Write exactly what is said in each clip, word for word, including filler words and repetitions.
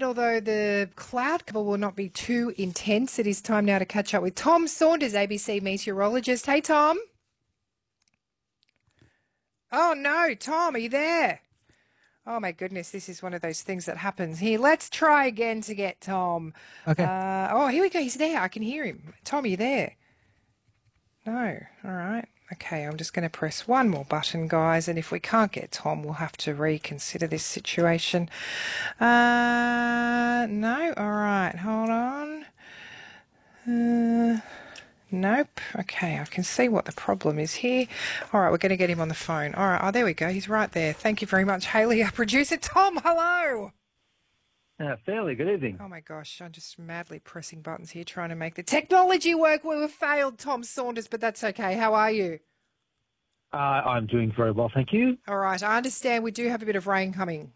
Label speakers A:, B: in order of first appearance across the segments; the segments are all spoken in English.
A: although the cloud cover will not be too intense, it is time now to catch up with Tom Saunders, A B C meteorologist. Hey, Tom. Oh, no. Tom, are you there? Oh, my goodness. This is one of those things that happens here. Let's try again to get Tom.
B: Okay.
A: Uh, oh, here we go. He's there. I can hear him. Tom, are you there? No. All right. Okay, I'm just going to press one more button, guys, and if we can't get Tom, we'll have to reconsider this situation. Uh, no, all right, hold on. Uh, nope. Okay, I can see what the problem is here. All right, we're going to get him on the phone. All right, oh, there we go. He's right there. Thank you very much, Hayley, our producer. Tom, hello.
B: Uh, fairly good evening.
A: Oh, my gosh, I'm just madly pressing buttons here trying to make the technology work. We were failed, Tom Saunders, but that's okay. How are you?
B: Uh, I'm doing very well, thank you.
A: All right, I understand we do have a bit of rain coming.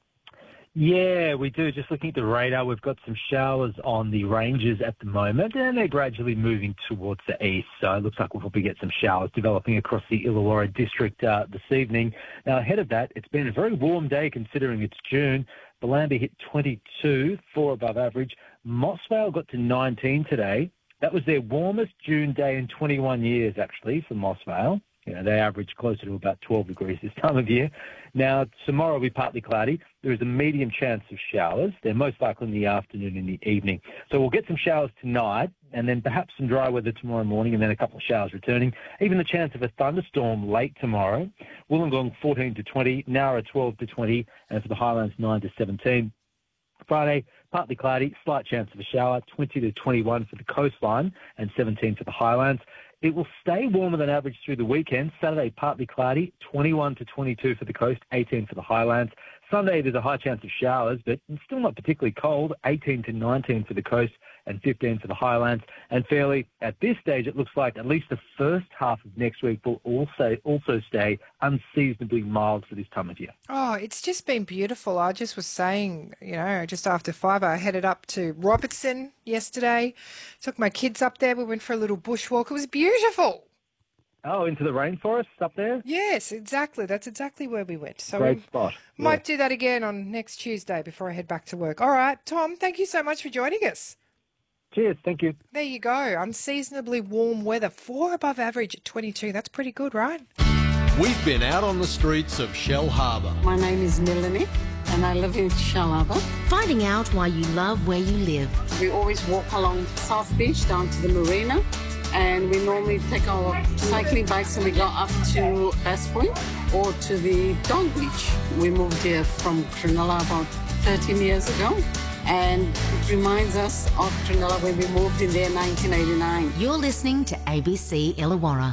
B: Yeah, we do. Just looking at the radar, we've got some showers on the ranges at the moment, and they're gradually moving towards the east. So it looks like we'll probably get some showers developing across the Illawarra district uh, this evening. Now, ahead of that, it's been a very warm day considering it's June. Bellambi hit twenty-two, four above average. Mossvale got to nineteen today. That was their warmest June day in twenty-one years, actually, for Mossvale. You know, they average closer to about twelve degrees this time of year. Now, tomorrow will be partly cloudy. There is a medium chance of showers. They're most likely in the afternoon and the evening. So we'll get some showers tonight and then perhaps some dry weather tomorrow morning and then a couple of showers returning. Even the chance of a thunderstorm late tomorrow. Wollongong fourteen to twenty, Nowra twelve to twenty, and for the Highlands nine to seventeen. Friday, partly cloudy, slight chance of a shower, twenty to twenty-one for the coastline and seventeen for the Highlands. It will stay warmer than average through the weekend. Saturday, partly cloudy, twenty-one to twenty-two for the coast, eighteen for the Highlands. Sunday, there's a high chance of showers, but it's still not particularly cold, eighteen to nineteen for the coast and fifteen for the Highlands. And fairly, at this stage, it looks like at least the first half of next week will also also stay unseasonably mild for this time of year.
A: Oh, it's just been beautiful. I just was saying, you know, just after five, I headed up to Robertson yesterday, took my kids up there. We went for a little bushwalk. It was beautiful.
B: Oh, into the rainforest up there?
A: Yes, exactly. That's exactly where we went. So
B: Great
A: we
B: spot.
A: might
B: Yeah.
A: do that again on next Tuesday before I head back to work. All right, Tom, thank you so much for joining us.
B: Cheers, thank you.
A: There you go. Unseasonably warm weather, four above average at twenty-two. That's pretty good, right?
C: We've been out on the streets of Shell Harbour.
D: My name is Melanie and I live in Shell Harbour.
E: Finding out why you love where you live.
D: We always walk along South Beach down to the marina, and we normally take our cycling bikes and we go up to Bass Point or to the Don Beach. We moved here from Cronulla about thirteen years ago, and it reminds us of Cronulla when we moved in there in nineteen eighty-nine.
E: You're listening to A B C Illawarra.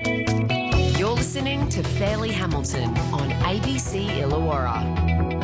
E: You're listening to Fairleigh Hamilton on A B C Illawarra.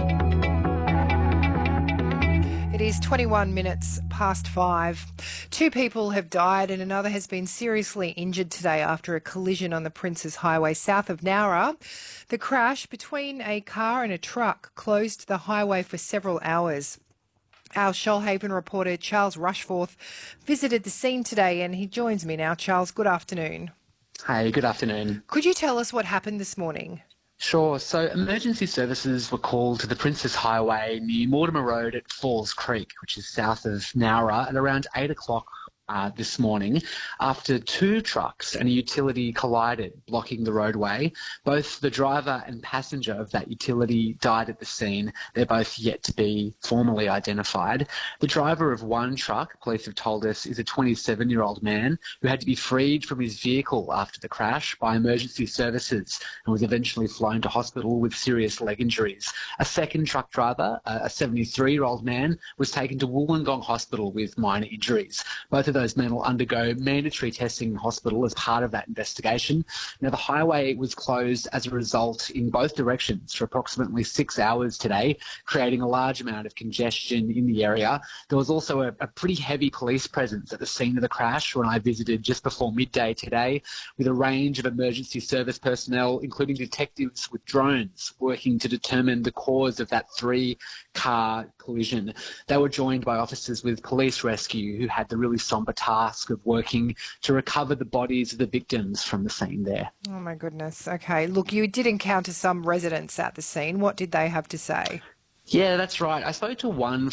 A: It is twenty-one minutes past five. Two people have died and another has been seriously injured today after a collision on the Princes Highway south of Nowra. The crash between a car and a truck closed the highway for several hours. Our Shoalhaven reporter Charles Rushforth visited the scene today and he joins me now. Charles, good afternoon.
F: Hi, good afternoon.
A: Could you tell us what happened this morning?
F: Sure. So emergency services were called to the Princes Highway near Mortimer Road at Falls Creek, which is south of Nowra, at around eight o'clock Uh, this morning after two trucks and a utility collided, blocking the roadway. Both the driver and passenger of that utility died at the scene. They're both yet to be formally identified. The driver of one truck, police have told us, is a twenty-seven-year-old man who had to be freed from his vehicle after the crash by emergency services and was eventually flown to hospital with serious leg injuries. A second truck driver, a seventy-three-year-old man, was taken to Wollongong Hospital with minor injuries. Both of those men will undergo mandatory testing in hospital as part of that investigation. Now, the highway was closed as a result in both directions for approximately six hours today, creating a large amount of congestion in the area. There was also a, a pretty heavy police presence at the scene of the crash when I visited just before midday today, with a range of emergency service personnel, including detectives with drones, working to determine the cause of that three-car collision. They were joined by officers with police rescue who had the really sombre task of working to recover the bodies of the victims from the scene there.
A: Oh, my goodness. Okay. Look, you did encounter some residents at the scene. What did they have to say?
F: Yeah, that's right. I spoke to one